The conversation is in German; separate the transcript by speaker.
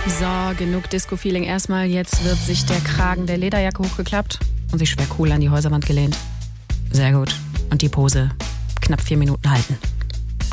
Speaker 1: So, genug Disco-Feeling erstmal. Jetzt wird sich der Kragen der Lederjacke hochgeklappt und sich schwer cool an die Häuserwand gelehnt. Sehr gut. Und die Pose knapp 4 Minuten halten.